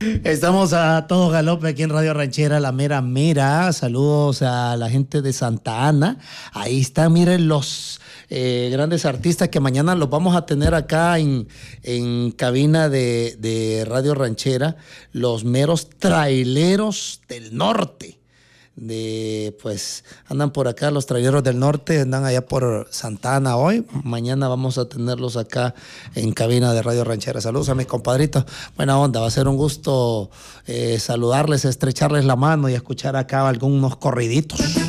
Estamos a todo galope aquí en Radio Ranchera, la mera mera. Saludos a la gente de Santa Ana. Ahí están, miren los grandes artistas que mañana los vamos a tener acá en cabina de Radio Ranchera. Los meros traileros del norte. Pues andan por acá los traileros del norte, andan allá por Santa Ana hoy. Mañana vamos a tenerlos acá en cabina de Radio Ranchera. Saludos a mis compadritos, buena onda, va a ser un gusto saludarles, estrecharles la mano y escuchar acá algunos corriditos.